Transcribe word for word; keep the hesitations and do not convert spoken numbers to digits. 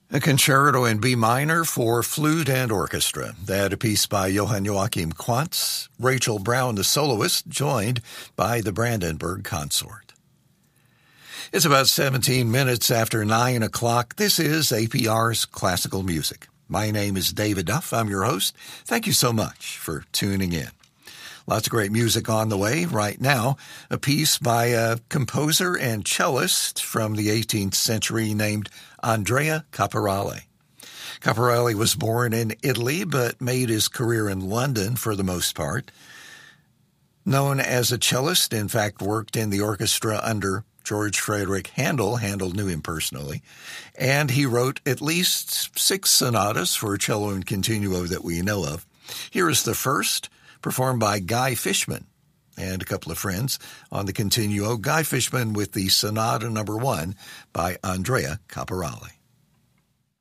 A concerto in B minor for flute and orchestra. That a piece by Johann Joachim Quantz, Rachel Brown, the soloist, joined by the Brandenburg Consort. It's about seventeen minutes after nine o'clock. This is A P R's Classical Music. My name is David Duff. I'm your host. Thank you so much for tuning in. Lots of great music on the way right now. A piece by a composer and cellist from the eighteenth century named Andrea Caporale. Caporale was born in Italy but made his career in London for the most part. Known as a cellist, in fact, worked in the orchestra under George Frederick Handel. Handel knew him personally. And he wrote at least six sonatas for cello and continuo that we know of. Here is the first, performed by Guy Fishman and a couple of friends on the continuo. Guy Fishman with the Sonata Number One by Andrea Caporale.